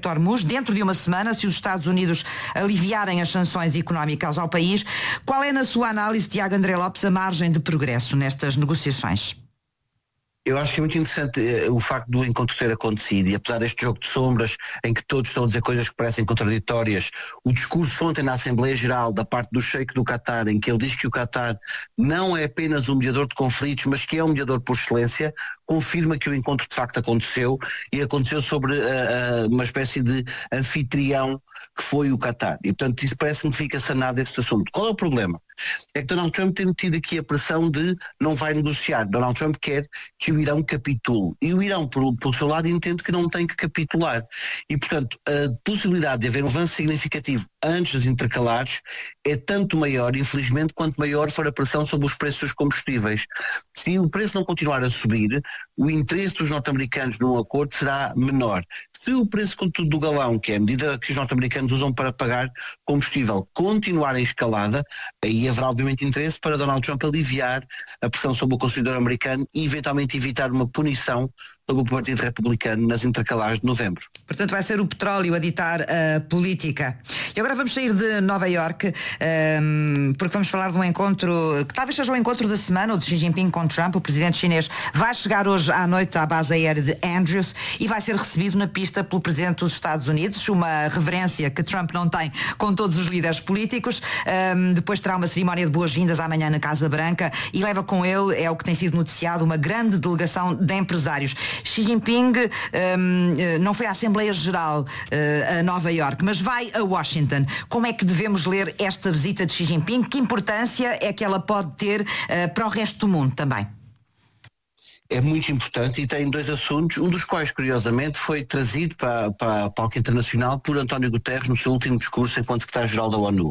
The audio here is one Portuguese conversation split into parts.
de Hormuz, dentro de uma semana, se os Estados Unidos aliviarem as sanções económicas ao país. Qual é, na sua análise, Tiago André Lopes, a margem de progresso nestas negociações? Eu acho que é muito interessante o facto do encontro ter acontecido, e apesar deste jogo de sombras em que todos estão a dizer coisas que parecem contraditórias, o discurso ontem na Assembleia Geral da parte do Sheik do Qatar, em que ele diz que o Qatar não é apenas um mediador de conflitos, mas que é um mediador por excelência, confirma que o encontro de facto aconteceu, e aconteceu sobre uma espécie de anfitrião que foi o Qatar. E portanto isso parece-me que fica sanado esse assunto. Qual é o problema? É que Donald Trump tem metido aqui a pressão de não vai negociar. Donald Trump quer que o Irão capitule. E o Irão, pelo seu lado, entende que não tem que capitular. E, portanto, a possibilidade de haver um avanço significativo antes dos intercalares é tanto maior, infelizmente, quanto maior for a pressão sobre os preços dos combustíveis. Se o preço não continuar a subir, o interesse dos norte-americanos num acordo será menor. Se o preço, contudo, do galão, que é a medida que os norte-americanos usam para pagar combustível, continuar em escalada, aí haverá obviamente interesse para Donald Trump aliviar a pressão sobre o consumidor americano e eventualmente evitar uma punição sobre o Partido Republicano nas intercalares de novembro. Portanto, vai ser o petróleo a ditar a política. E agora vamos sair de Nova Iorque, porque vamos falar de um encontro que talvez seja o encontro da semana, o de Xi Jinping com Trump. O presidente chinês vai chegar hoje à noite à base aérea de Andrews e vai ser recebido na pista pelo presidente dos Estados Unidos, uma reverência que Trump não tem com todos os líderes políticos. Depois terá uma cerimónia de boas-vindas amanhã na Casa Branca e leva com ele, é o que tem sido noticiado, uma grande delegação de empresários. Xi Jinping não foi à Assembleia Geral a Nova Iorque, mas vai a Washington. Como é que devemos ler esta visita de Xi Jinping? Que importância é que ela pode ter para o resto do mundo também? É muito importante e tem dois assuntos, um dos quais, curiosamente, foi trazido para a palco internacional por António Guterres no seu último discurso enquanto secretário-geral da ONU.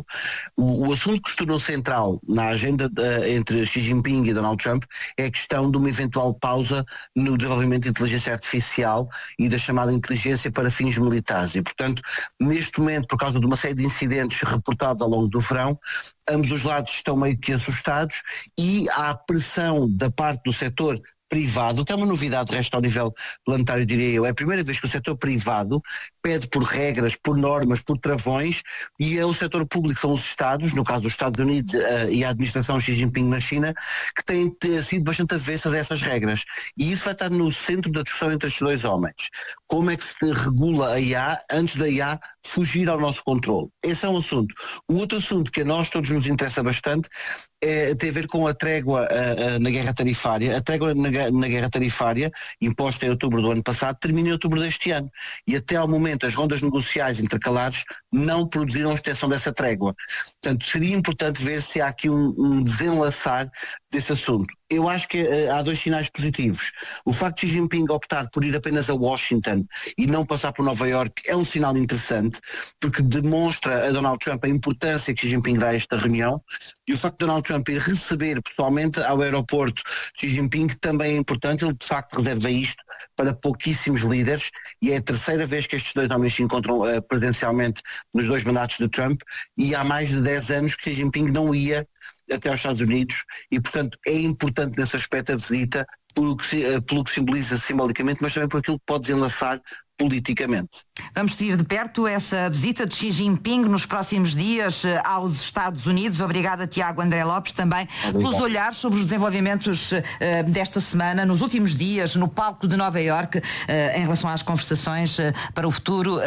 O assunto que se tornou central na agenda entre Xi Jinping e Donald Trump é a questão de uma eventual pausa no desenvolvimento de inteligência artificial e da chamada inteligência para fins militares. E, portanto, neste momento, por causa de uma série de incidentes reportados ao longo do verão, ambos os lados estão meio que assustados e há pressão da parte do setor privado, que é uma novidade, resto ao nível planetário, diria eu. É a primeira vez que o setor privado pede por regras, por normas, por travões, e é o setor público, são os Estados, no caso dos Estados Unidos e a administração Xi Jinping na China, que têm sido bastante avessas a essas regras. E isso vai estar no centro da discussão entre estes dois homens. Como é que se regula a IA antes da IA fugir ao nosso controle? Esse é um assunto. O outro assunto que a nós todos nos interessa bastante tem a ver com a trégua na guerra tarifária. A trégua na guerra tarifária, imposta em outubro do ano passado, termina em outubro deste ano. E até ao momento as rondas negociais intercalares não produziram extensão dessa trégua. Portanto, seria importante ver se há aqui um desenlaçar desse assunto. Eu acho que há dois sinais positivos. O facto de Xi Jinping optar por ir apenas a Washington e não passar por Nova Iorque é um sinal interessante, porque demonstra a Donald Trump a importância que Xi Jinping dá a esta reunião, e o facto de Donald Trump ir receber pessoalmente ao aeroporto Xi Jinping também é importante. Ele de facto reserva isto para pouquíssimos líderes e é a terceira vez que estes dois homens se encontram presencialmente nos dois mandatos de Trump, e há mais de 10 anos que Xi Jinping não ia até aos Estados Unidos, e portanto é importante nesse aspecto a visita pelo que simboliza simbolicamente, mas também por aquilo que pode desenlaçar politicamente. Vamos seguir de perto essa visita de Xi Jinping nos próximos dias aos Estados Unidos. Obrigada, Tiago André Lopes, também pelos olhares sobre os desenvolvimentos desta semana, nos últimos dias, no palco de Nova Iorque, em relação às conversações para o futuro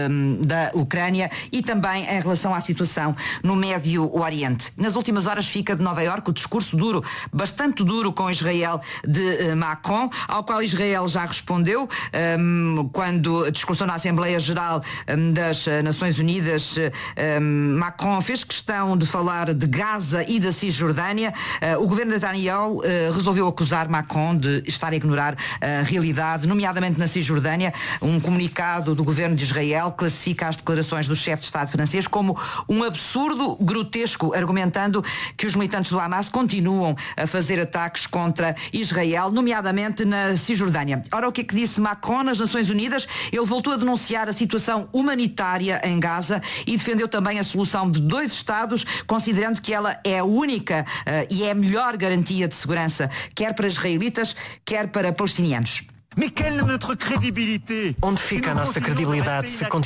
da Ucrânia e também em relação à situação no Médio Oriente. Nas últimas horas fica de Nova Iorque o discurso duro, bastante duro com Israel de Macron, ao qual Israel já respondeu quando discursou na Assembleia Geral das Nações Unidas. Macron fez questão de falar de Gaza e da Cisjordânia. O governo de Netanyahu resolveu acusar Macron de estar a ignorar a realidade, nomeadamente na Cisjordânia. Um comunicado do governo de Israel classifica as declarações do chefe de Estado francês como um absurdo grotesco, argumentando que os militantes do Hamas continuam a fazer ataques contra Israel, nomeadamente na Cisjordânia. Ora, o que é que disse Macron nas Nações Unidas? Ele voltou a denunciar a situação humanitária em Gaza e defendeu também a solução de dois Estados, considerando que ela é a única e é a melhor garantia de segurança, quer para israelitas, quer para palestinianos. Onde fica a nossa credibilidade se